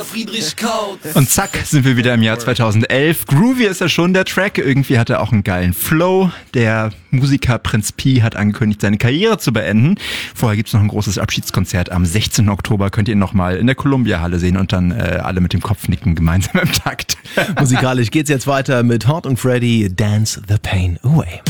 Friedrich Kautz. Und zack, sind wir wieder im Jahr 2011. Groovy ist ja schon der Track. Irgendwie hat er auch einen geilen Flow. Der Musiker Prinz Pi hat angekündigt, seine Karriere zu beenden. Vorher gibt's noch ein großes Abschiedskonzert. Am 16. Oktober könnt ihr ihn nochmal in der Columbia-Halle sehen und dann alle mit dem Kopf nicken gemeinsam im Takt. Musikalisch geht's jetzt weiter mit Hot und Freddy, Dance the Pain Away.